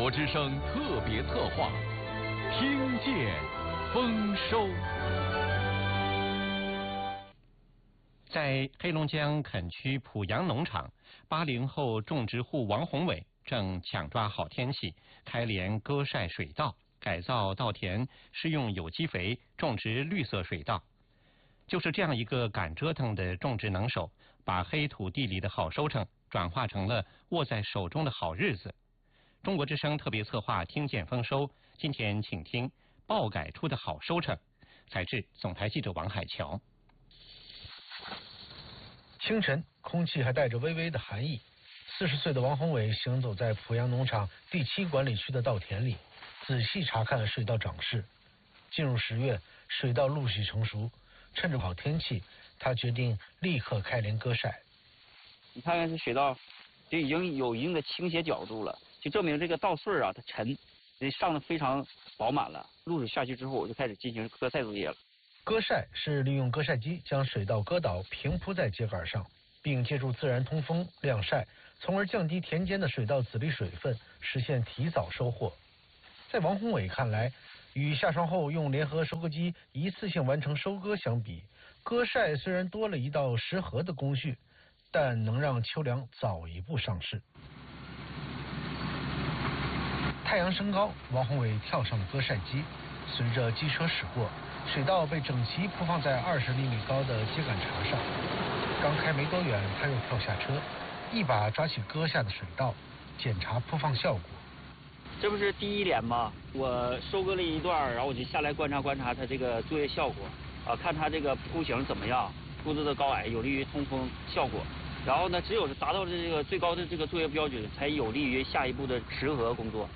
国之声特别策划，听见丰收。 在黑龙江垦区濮阳农场，80后种植户王宏伟正抢抓好天气，开镰割晒水稻，改造稻田，施用有机肥，种植绿色水稻。就是这样一个敢折腾的种植能手，把黑土地里的好收成转化成了握在手中的好日子。中国之声特别策划听见丰收，今天请听爆改出的好收成。采制总台记者王海桥。 清晨，空气还带着微微的寒意。40岁的王宏伟行走在濮阳农场第7管理区的稻田里，仔细查看水稻长势。进入10月，水稻陆续成熟，趁着好天气，他决定立刻开镰割晒。 你看看这水稻，就已经有一定的倾斜角度了，就证明这个稻穗啊它沉，上的非常饱满了。露水下去之后，我就开始进行割晒作业了。 割晒是利用割晒机将水稻割倒，平铺在秸秆上，并借助自然通风晾晒，从而降低田间的水稻籽粒水分，实现提早收获。在王宏伟看来，与下霜后用联合收割机一次性完成收割相比，割晒虽然多了一道实禾的工序，但能让秋粮早一步上市。太阳升高，王宏伟跳上了割晒机，随着机车驶过，水稻被整齐铺放在20厘米高的秸秆茬上。刚开没多远，他又跳下车，一把抓起割下的水稻，检查铺放效果。 这不是第1镰吗？我收割了一段，然后我就下来观察观察它这个作业效果啊，看它这个铺型怎么样，铺子的高矮有利于通风效果。然后呢，只有是达到这个最高的这个作业标准，才有利于下一步的实禾工作。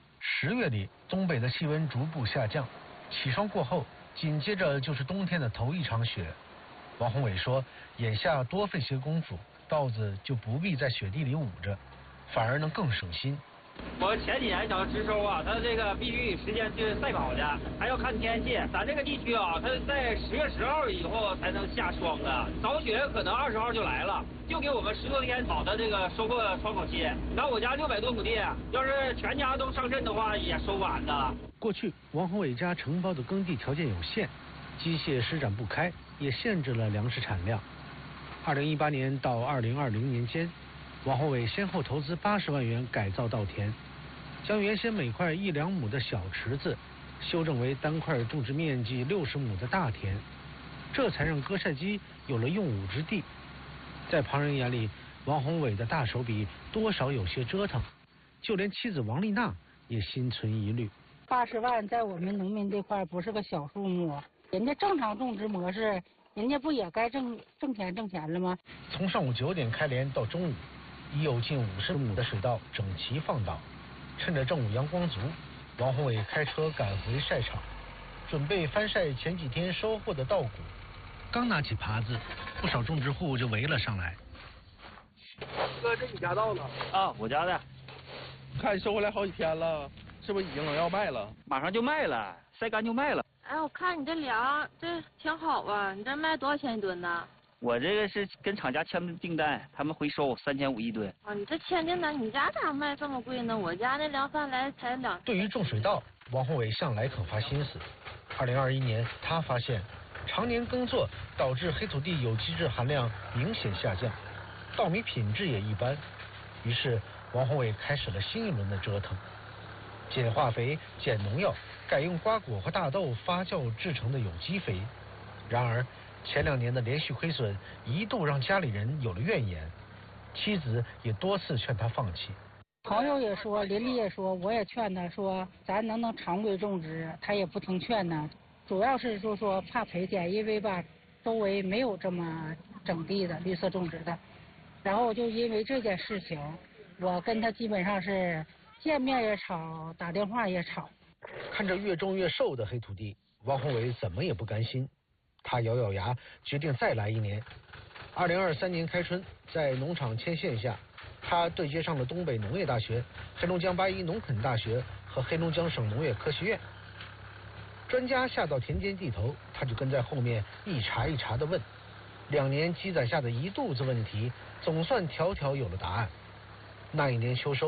10月里，东北的气温逐步下降，起霜过后，紧接着就是冬天的头一场雪。王宏伟说，眼下多费些功夫，稻子就不必在雪地里捂着，反而能更省心。 我前几年想要直收啊，它这个必须以时间去赛跑的，还要看天气。咱这个地区啊，它在10月10号以后才能下霜的，早雪可能20号就来了，就给我们10多天好的这个收获窗口期。那我家600多亩地，要是全家都上阵的话，也收晚的。 过去王宏伟家承包的耕地条件有限，机械施展不开，也限制了粮食产量。2018年到2020年间，王宏伟先后投资80万元改造稻田，将原先每块1-2亩的小池子修正为单块种植面积60亩的大田，这才让割晒机有了用武之地。在旁人眼里，王宏伟的大手笔多少有些折腾，就连妻子王丽娜也心存疑虑。 80万在我们农民这块不是个小数目，人家正常种植模式，人家不也该挣钱了吗？ 从上午9点开镰到中午，已有近50亩的水稻整齐放倒。趁着正午阳光足，王宏伟开车赶回晒场，准备翻晒前几天收获的稻谷。刚拿起耙子，不少种植户就围了上来。 哥，这你家稻呢？ 啊，我家的。 看你收回来好几天了，是不是已经能要卖了？ 马上就卖了，晒干就卖了。 哎，我看你这粮这挺好啊，你这卖多少钱一吨呢？ 我这个是跟厂家签的订单，他们回收3500一吨。 啊，你这签订单，你家咋卖这么贵呢？我家那粮贩来才2。 对于种水稻，王宏伟向来肯花心思。2021年，他发现常年耕作导致黑土地有机质含量明显下降，稻米品质也一般。于是王宏伟开始了新一轮的折腾，减化肥、减农药，改用瓜果和大豆发酵制成的有机肥。然而前2年的连续亏损一度让家里人有了怨言，妻子也多次劝他放弃。 朋友也说，邻里也说，我也劝他说，咱能常规种植，他也不听劝呢。主要是说怕赔钱，因为吧，周围没有这么整地的绿色种植的。然后就因为这件事情，我跟他基本上是见面也吵，打电话也吵。看着越种越瘦的黑土地，王宏伟怎么也不甘心。他咬咬牙，决定再来1年。2023年开春，在农场牵线下，他对接上了东北农业大学、黑龙江8一农垦大学和黑龙江省农业科学院。专家下到田间地头，他就跟在后面一茬一茬地问。2年积攒下的一肚子问题，总算条条有了答案。那一年秋收，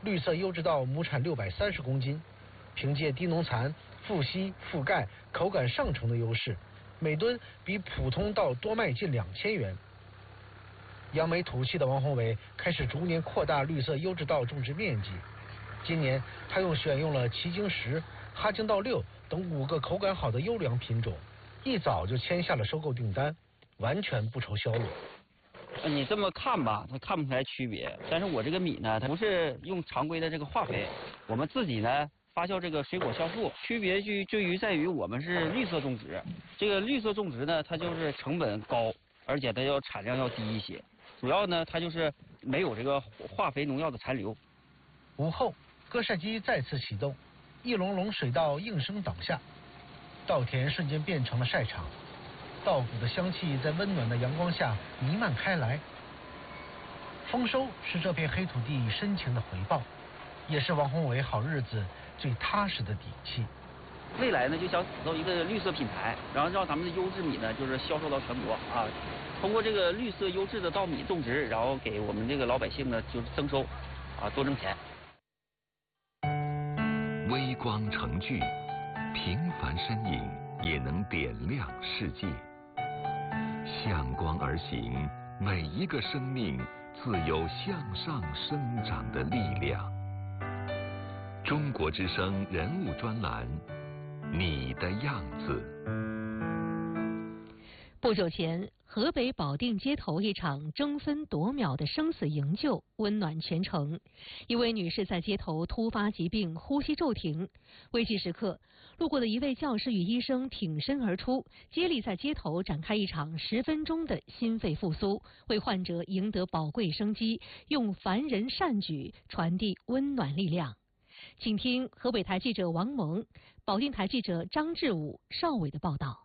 绿色优质稻亩产630公斤，凭借低农残、富硒、富钙、口感上乘的优势，每吨比普通稻多卖近2000元。扬眉吐气的王宏伟开始逐年扩大绿色优质稻种植面积。今年，他选用了奇经10、哈京稻6等5个口感好的优良品种，一早就签下了收购订单，完全不愁销路。 你这么看吧，它看不出来区别。但是我这个米呢，它不是用常规的这个化肥，我们自己呢发酵这个水果酵素，区别就在于我们是绿色种植。这个绿色种植呢，它就是成本高，而且它产量要低一些。主要呢，它就是没有这个化肥农药的残留。 午后，割晒机再次启动，一垄垄水稻应声倒下，稻田瞬间变成了晒场，稻谷的香气在温暖的阳光下弥漫开来。丰收是这片黑土地深情的回报，也是王宏伟好日子最踏实的底气。 未来呢，就想打造一个绿色品牌，然后让咱们的优质米呢，就是销售到全国啊。通过这个绿色优质的稻米种植，然后给我们这个老百姓呢，就是增收，啊，多挣钱。 微光成炬，平凡身影也能点亮世界。向光而行，每一个生命自有向上生长的力量。中国之声人物专栏，你的样子。 不久前，河北保定街头一场争分夺秒的生死营救温暖全城。一位女士在街头突发疾病，呼吸骤停，危急时刻，路过的一位教师与医生挺身而出，接力在街头展开一场10分钟的心肺复苏，为患者赢得宝贵生机，用凡人善举传递温暖力量。请听河北台记者王萌、保定台记者张志武、邵伟的报道。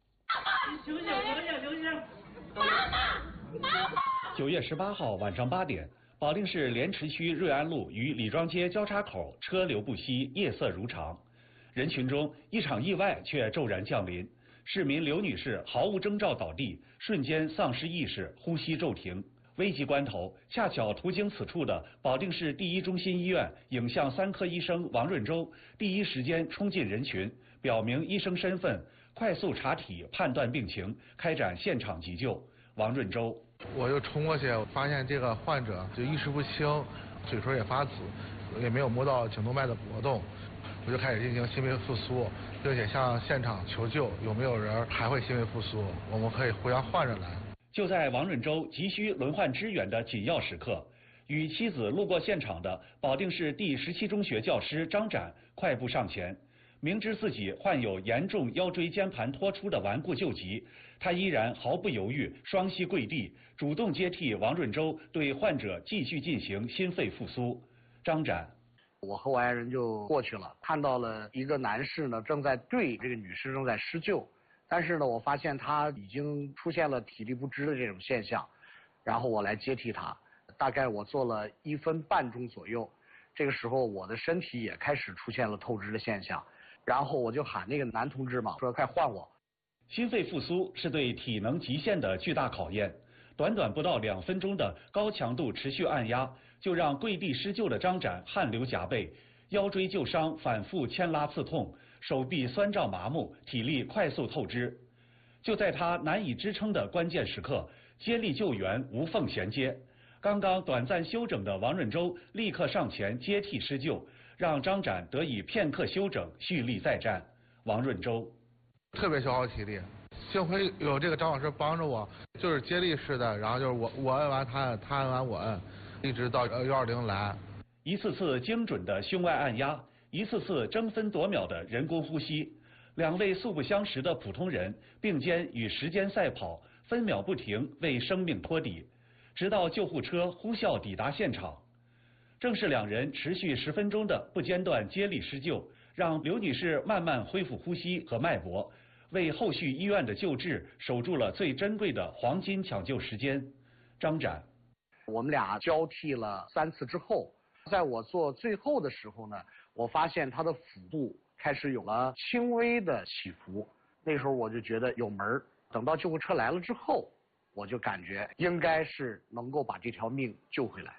9月18号晚上8点，保定市莲池区瑞安路与李庄街交叉口车流不息，夜色如常。人群中，一场意外却骤然降临。市民刘女士毫无征兆倒地，瞬间丧失意识，呼吸骤停。危急关头，恰巧途经此处的保定市第一中心医院影像3科医生王润洲第一时间冲进人群，表明医生身份，快速查体判断病情，开展现场急救。王润洲， 我就冲过去，发现这个患者就意识不清，嘴唇也发紫，也没有摸到颈动脉的搏动，我就开始进行心肺复苏，并且向现场求救，有没有人还会心肺复苏，我们可以互相换着来。 就在王润洲急需轮换支援的紧要时刻，与妻子路过现场的保定市第17中学教师张展快步上前，明知自己患有严重腰椎间盘脱出的顽固旧疾，他依然毫不犹豫，双膝跪地，主动接替王润洲对患者继续进行心肺复苏。张展， 我和我爱人就过去了，看到了一个男士呢正在对这个女士正在施救，但是呢我发现他已经出现了体力不支的这种现象，然后我来接替他，大概我做了1分半钟左右，这个时候我的身体也开始出现了透支的现象，然后我就喊那个男同志嘛，说快换我。 心肺复苏是对体能极限的巨大考验，短短不到2分钟的高强度持续按压，就让跪地施救的张展汗流浃背，腰椎旧伤反复牵拉刺痛，手臂酸胀麻木，体力快速透支。就在他难以支撑的关键时刻，接力救援无缝衔接。刚刚短暂休整的王润洲立刻上前接替施救，让张展得以片刻休整，蓄力再战。王润洲， 特别消耗体力，幸亏有这个张老师帮着我，就是接力式的，然后就是我摁完他摁，他摁完我摁，一直到120来。 一次次精准的胸外按压，一次次争分夺秒的人工呼吸，2位素不相识的普通人并肩与时间赛跑，分秒不停为生命托底，直到救护车呼啸抵达现场。正是2人持续10分钟的不间断接力施救，让刘女士慢慢恢复呼吸和脉搏，为后续医院的救治守住了最珍贵的黄金抢救时间。张展， 我们俩交替了3次之后，在我做最后的时候呢，我发现他的腹部开始有了轻微的起伏，那时候我就觉得有门儿。等到救护车来了之后，我就感觉应该是能够把这条命救回来。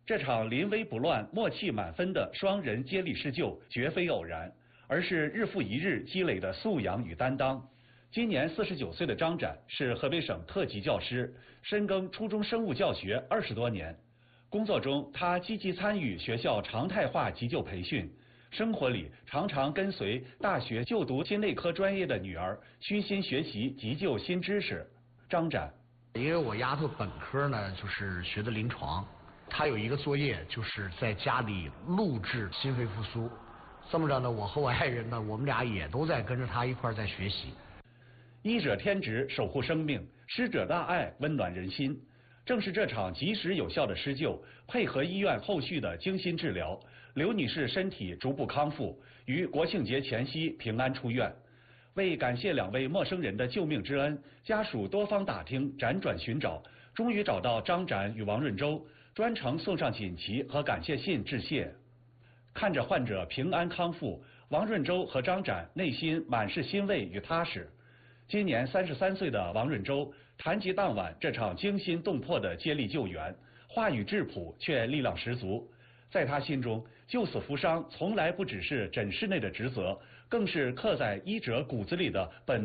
这场临危不乱、默契满分的双人接力施救绝非偶然，而是日复一日积累的素养与担当。今年49岁的张展是河北省特级教师，深耕初中生物教学20多年。工作中，他积极参与学校常态化急救培训，生活里常常跟随大学就读心内科专业的女儿虚心学习急救新知识。张展， 因为我丫头本科呢就是学的临床，她有一个作业就是在家里录制心肺复苏，这么着呢，我和我爱人呢，我们俩也都在跟着她一块在学习。 医者天职，守护生命；师者大爱，温暖人心。正是这场及时有效的施救，配合医院后续的精心治疗，刘女士身体逐步康复，于国庆节前夕平安出院。为感谢2位陌生人的救命之恩，家属多方打听，辗转寻找，终于找到张展与王润洲，专程送上锦旗和感谢信致谢。看着患者平安康复，王润洲和张展内心满是欣慰与踏实。今年33岁的王润洲谈及当晚这场惊心动魄的接力救援，话语质朴却力量十足。在他心中，救死扶伤从来不只是诊室内的职责，更是刻在医者骨子里的本